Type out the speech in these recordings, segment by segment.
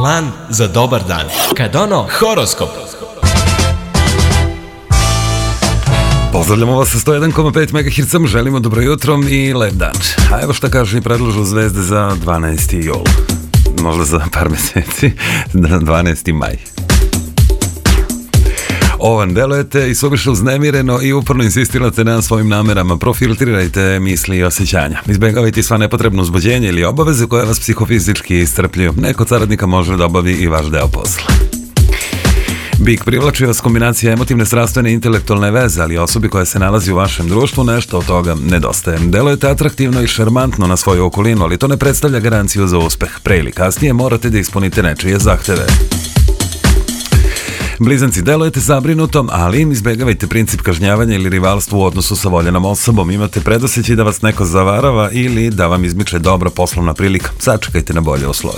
Plan za dobar dan. Kad ono, horoskop. Pozdravljamo vas sa 101,5 MHz, želimo dobro jutro i lep dan. A evo šta kažu i predlažu zvezde za 12. jul. Možda za par meseci, 12. maj. Ovan, delujete i suviše uznemireno i uporno insistirate na svojim namerama. Profiltrirajte misli i osjećanja. Izbegavajte sva nepotrebno uzbuđenje ili obaveze koje vas psihofizički iscrpljuju. Neko od saradnika može da obavi i vaš deo posla. Bik, privlači vas kombinacija emotivne, strastvene i intelektualne veze, ali osobi koja se nalazi u vašem društvu nešto od toga nedostaje. Delujete atraktivno i šarmantno na svoju okolinu, ali to ne predstavlja garanciju za uspeh. Pre ili kasnije morate da ispunite nečije zahteve. Blizanci, delujete zabrinutom, ali im izbegavajte princip kažnjavanja ili rivalstva u odnosu sa voljenom osobom. Imate predosećaj da vas neko zavarava ili da vam izmiče dobra poslovna prilika. Sačekajte na bolje uslove.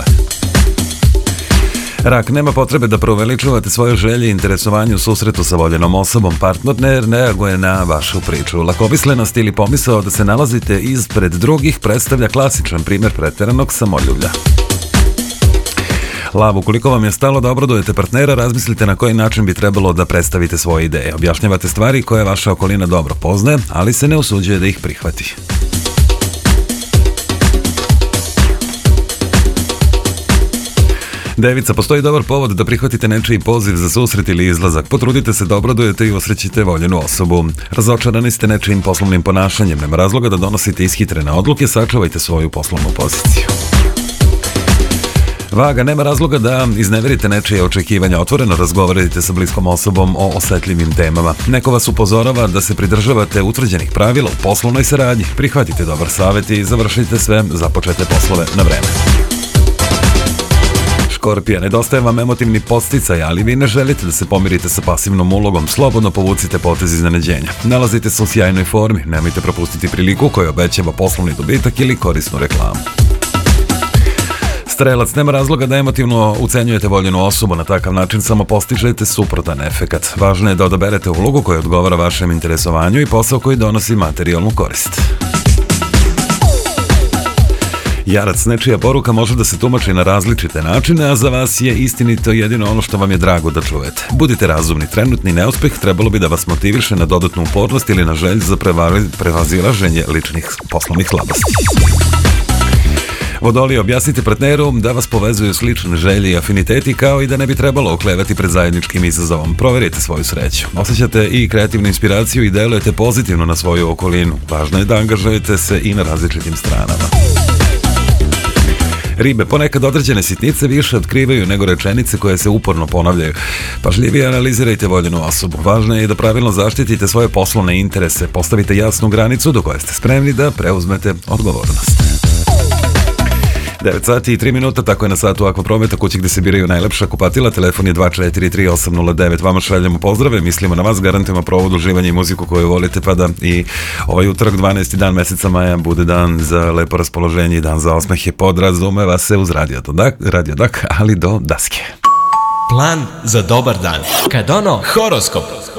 Rak, nema potrebe da preuveličavate svoje želje i interesovanje u susretu sa voljenom osobom. Partner ne reaguje na vašu priču. Lakomislenost ili pomisao da se nalazite ispred drugih predstavlja klasičan primjer pretjeranog samoljublja. Lav, ukoliko vam je stalo da obradujete partnera, razmislite na koji način bi trebalo da predstavite svoje ideje. Objašnjavate stvari koje vaša okolina dobro poznaje, ali se ne usuđuje da ih prihvati. Devica, postoji dobar povod da prihvatite nečiji poziv za susret ili izlazak. Potrudite se da obradujete i usrećite voljenu osobu. Razočarani ste nečijim poslovnim ponašanjem. Nema razloga da donosite ishitrene odluke, sačuvajte svoju poslovnu poziciju. Vaga, nema razloga da izneverite nečije očekivanja. Otvoreno razgovarajte sa bliskom osobom o osetljivim temama. Neko vas upozorava da se pridržavate utvrđenih pravila u poslovnoj saradnji. Prihvatite dobar savjet i završite sve započete poslove na vreme. Škorpija, nedostaje vam emotivni podsticaj, ali vi ne želite da se pomirite sa pasivnom ulogom. Slobodno povucite potez iznenađenja. Nalazite se u sjajnoj formi, nemojte propustiti priliku koja obećava poslovni dobitak ili korisnu reklamu. Strelac, nema razloga da emotivno ucenjujete voljenu osobu, na takav način samo postižete suprotan efekat. Važno je da odaberete ulogu koja odgovara vašem interesovanju i posao koji donosi materijalnu korist. Jarac, nečija poruka može da se tumači na različite načine, a za vas je istinito jedino ono što vam je drago da čujete. Budite razumni, trenutni neuspeh trebalo bi da vas motiviše na dodatnu upornost ili na želju za prevazilaženje ličnih poslovnih slabosti. Vodolije, objasnite partneru da vas povezuju slične želje i afiniteti, kao i da ne bi trebalo oklevati pred zajedničkim izazovom. Proverite svoju sreću. Osjećate i kreativnu inspiraciju i delujete pozitivno na svoju okolinu. Važno je da angažujete se i na različitim stranama. Ribe, ponekad određene sitnice više otkrivaju nego rečenice koje se uporno ponavljaju. Pažljivije analizirajte voljenu osobu. Važno je da pravilno zaštitite svoje poslovne interese. Postavite jasnu granicu do koje ste spremni da preuzmete odgovornost. 9 sati i 3 minuta, tako je na satu Akvaprometa, kući gde se biraju najlepša kupatila. Telefon je 2433809. Vama šaljamo pozdrave, mislimo na vas, garantujemo provod, uživanje i muziku koju volite, pa da i ovaj utorak 12. dan meseca maja bude dan za lepo raspoloženje i dan za osmehe. Podrazumeva se uz radio dak, ali do daske. Plan za dobar dan. Kad ono, horoskop.